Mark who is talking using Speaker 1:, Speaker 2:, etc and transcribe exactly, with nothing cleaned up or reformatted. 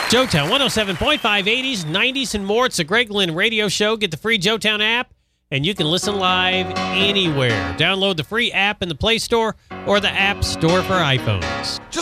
Speaker 1: Joetown, one oh seven point five, eighties, nineties, and more. It's the Greg Lynn Radio Show. Get the free Joetown app, and you can listen live anywhere. Download the free app in the Play Store or the App Store for iPhones.
Speaker 2: Just